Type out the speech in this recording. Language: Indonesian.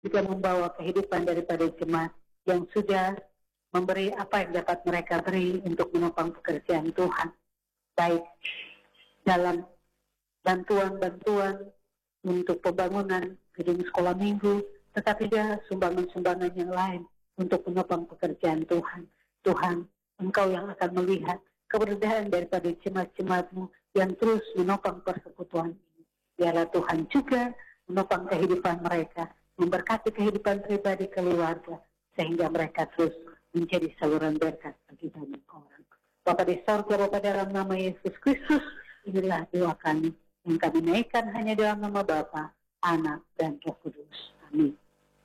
juga membawa kehidupan daripada jemaat yang sudah memberi apa yang dapat mereka beri untuk menopang pekerjaan Tuhan, baik dalam bantuan-bantuan untuk pembangunan gedung sekolah minggu, tetapi juga sumbangan-sumbangan yang lain untuk menopang pekerjaan Tuhan. Tuhan, Engkau yang akan melihat keberadaan daripada jemaat-jemaat-Mu yang terus menopang persekutuan ini. Biarlah Tuhan juga menopang kehidupan mereka, memberkati kehidupan pribadi keluarga, sehingga mereka terus menjadi saluran berkat bagi banyak orang. Bapa di sorga, Bapa dalam nama Yesus Kristus, inilah doa kami yang kami naikkan hanya dalam nama Bapa, Anak, dan Roh Kudus.